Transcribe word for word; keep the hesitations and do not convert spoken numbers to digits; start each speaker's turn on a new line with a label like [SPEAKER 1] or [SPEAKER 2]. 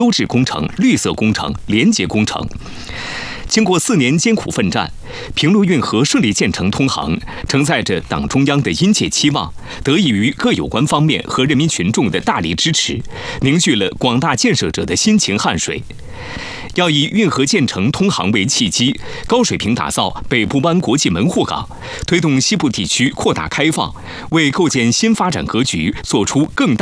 [SPEAKER 1] 优质工程、绿色工程、廉洁工程。经过四年艰苦奋战，平陆运河顺利建成通航，承载着党中央的殷切期望，得益于各有关方面和人民群众的大力支持，凝聚了广大建设者的辛勤汗水。要以运河建成通航为契机，高水平打造北部湾国际门户港，推动西部地区扩大开放，为构建新发展格局做出更大